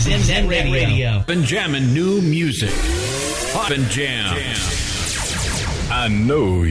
Zen Radio. Been jamming new music. Pop and Jam. I know